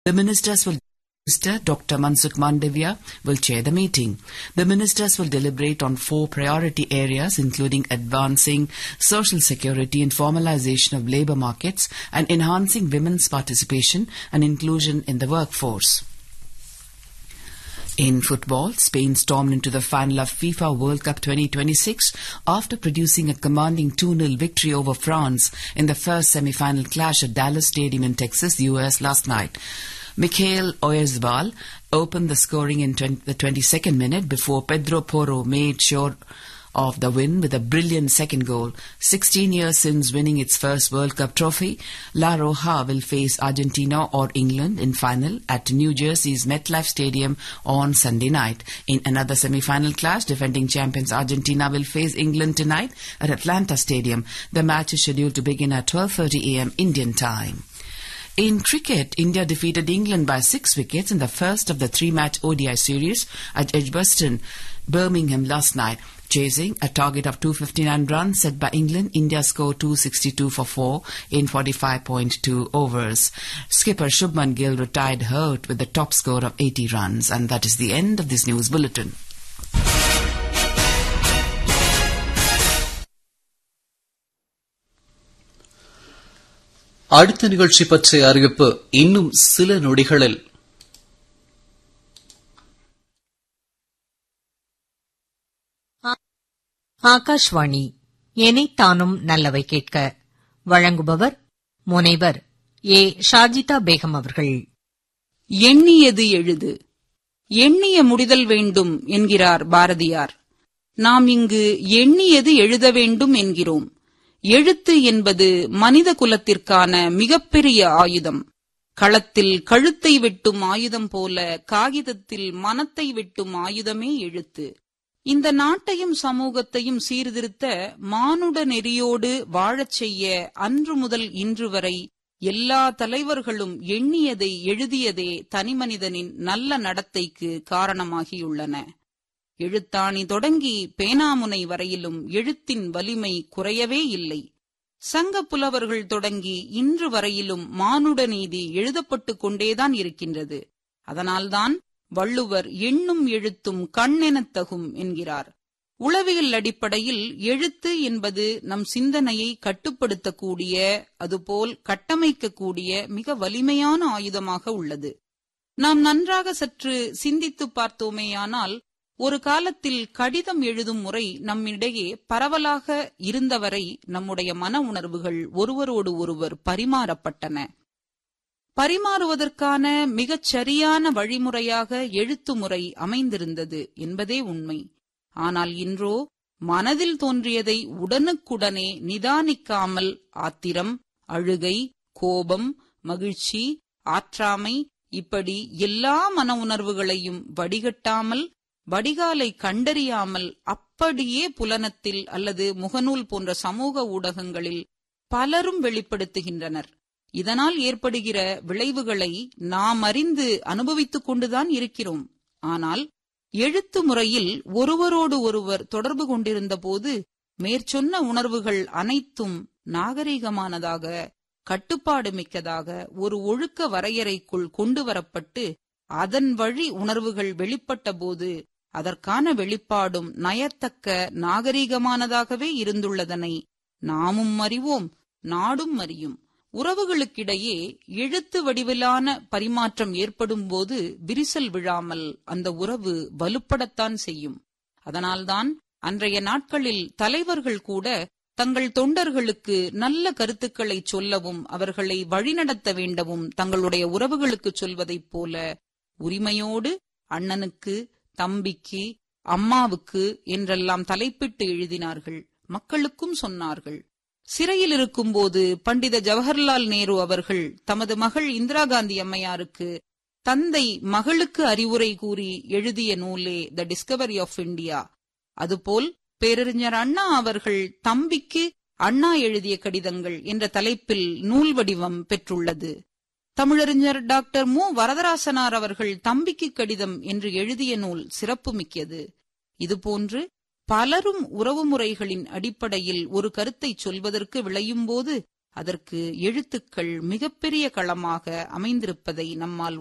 The Minister Dr. Mansukh Mandavia will chair the meeting. The ministers will deliberate on 4 priority areas, including advancing social security and formalization of labour markets and enhancing women's participation and inclusion in the workforce. In football, Spain stormed into the final of FIFA World Cup 2026 after producing a commanding 2-0 victory over France in the first semi-final clash at Dallas Stadium in Texas, US last night. Mikhail Oyarzabal opened the scoring in the 22nd minute before Pedro Porro made sure of the win with a brilliant second goal. 16 years since winning its first World Cup trophy, La Roja will face Argentina or England in final at New Jersey's MetLife Stadium on Sunday night. In another semi-final clash, defending champions Argentina will face England tonight at Atlanta Stadium. The match is scheduled to begin at 12:30 a.m. Indian time. In cricket, India defeated England by 6 wickets in the first of the 3-match ODI series at Edgbaston, Birmingham last night. Chasing a target of 259 runs set by England, India scored 262 for 4 in 45.2 overs. Skipper Shubman Gill retired hurt with the top score of 80 runs. And that is the end of this news bulletin. அடுத்த நிகழ்ச்சி பற்றிய அறிவிப்பு இன்னும் சில நொடிகளில். ஆகாஷ்வாணி எனைத்தானும் நல்லவை கேட்க வழங்குபவர் முனைவர் ஏ. ஷாஜிதா பேகம் அவர்கள். எண்ணியது எழுது, எண்ணிய முடிதல் வேண்டும் என்கிறார் பாரதியார். நாம் இங்கு எண்ணியது எழுத வேண்டும் என்கிறோம். எழுத்து என்பது மனித குலத்திற்கான மிகப்பெரிய ஆயுதம். களத்தில் கழுத்தை வெட்டும் ஆயுதம் போல காகிதத்தில் மனத்தை வெட்டும் ஆயுதமே எழுத்து. இந்த நாட்டையும் சமூகத்தையும் சீர்திருத்த, மானுட நெறியோடு வாழச் செய்ய அன்று முதல் இன்று வரை எல்லா தலைவர்களும் எண்ணியதை எழுதியதே தனிமனிதனின் நல்ல நடத்தைக்கு காரணமாகியுள்ளன. எழுத்தாணி தொடங்கி பேனாமுனை வரையிலும் எழுத்தின் வலிமை குறையவே இல்லை. சங்க புலவர்கள் தொடங்கி இன்று வரையிலும் மானுட நீதி எழுதப்பட்டுக் கொண்டேதான் இருக்கின்றது. அதனால்தான் வள்ளுவர் எண்ணும் எழுத்தும் கண்ணெனத்தகும் என்கிறார். உளவியல் அடிப்படையில் எழுத்து என்பது நம் சிந்தனையை கட்டுப்படுத்தக்கூடிய, அதுபோல் கட்டமைக்கக்கூடிய மிக வலிமையான ஆயுதமாக உள்ளது. நாம் நன்றாக சற்று சிந்தித்து பார்த்தோமேயானால், ஒரு காலத்தில் கடிதம் எழுதும் முறை நம்மிடையே பரவலாக இருந்தவரை நம்முடைய மன உணர்வுகள் ஒருவரோடு ஒருவர் பரிமாறப்பட்டன. பரிமாறுவதற்கான மிகச் சரியான வழிமுறையாக எழுத்து முறை அமைந்திருந்தது என்பதே உண்மை. ஆனால் இன்றோ மனதில் தோன்றியதை உடனுக்குடனே நிதானிக்காமல் ஆத்திரம், அழுகை, கோபம், மகிழ்ச்சி, ஆற்றாமை, இப்படி எல்லா மன உணர்வுகளையும் வடிகட்டாமல், வடிகாலை கண்டறியாமல் அப்படியே புலனத்தில் அல்லது முகநூல் போன்ற சமூக ஊடகங்களில் பலரும் வெளிப்படுத்துகின்றனர். இதனால் ஏற்படுகிற விளைவுகளை நாம் அறிந்து அனுபவித்துக் கொண்டுதான் இருக்கிறோம். ஆனால் எழுத்து முறையில் ஒருவரோடு ஒருவர் தொடர்பு கொண்டிருந்த போது மேற்சொன்ன உணர்வுகள் அனைத்தும் நாகரிகமானதாக, கட்டுப்பாடு மிக்கதாக ஒரு ஒழுக்க வரையறைக்குள் கொண்டு வரப்பட்டு அதன் வழி உணர்வுகள் வெளிப்பட்ட போது அதற்கான வெளிப்பாடும் நயத்தக்க நாகரிகமானதாகவே இருந்துள்ளதனை நாமும் அறிவோம், நாடும் அறியும். உறவுகளுக்கிடையே எழுத்து வடிவிலான பரிமாற்றம் ஏற்படும் போது விரிசல் விழாமல் அந்த உறவு வலுப்படத்தான் செய்யும். அதனால்தான் அன்றைய நாட்களில் தலைவர்கள் கூட தங்கள் தொண்டர்களுக்கு நல்ல கருத்துக்களை சொல்லவும் அவர்களை வழிநடத்த வேண்டவும் தங்களுடைய உறவுகளுக்கு சொல்வதைப் போல உரிமையோடு அண்ணனுக்கு, தம்பிக்கு, அம்மாவுக்கு என்றெல்லாம் தலைப்பிட்டு எழுதினார்கள். மக்களுக்கும் சொன்னார்கள். சிறையில் இருக்கும்போது பண்டித ஜவஹர்லால் நேரு அவர்கள் தமது மகள் இந்திரா காந்தி அம்மையாருக்கு தந்தை மகளுக்கு அறிவுரை கூறி எழுதிய நூலே த டிஸ்கவரி ஆஃப் இந்தியா. அதுபோல் பேரறிஞர் அண்ணா அவர்கள் தம்பிக்கு அண்ணா எழுதிய கடிதங்கள் என்ற தலைப்பில் நூல் வடிவம் பெற்றுள்ளது. தமிழறிஞர் டாக்டர் மு. வரதராசனார் அவர்கள் தம்பிக்கு கடிதம் என்று எழுதிய நூல் சிறப்புமிக்கது. இதுபோன்று பலரும் உறவுமுறைகளின் அடிப்படையில் ஒரு கருத்தை சொல்வதற்கு விளையும் போது அதற்கு எழுத்துக்கள் மிகப்பெரிய களமாக அமைந்திருப்பதை நம்மால்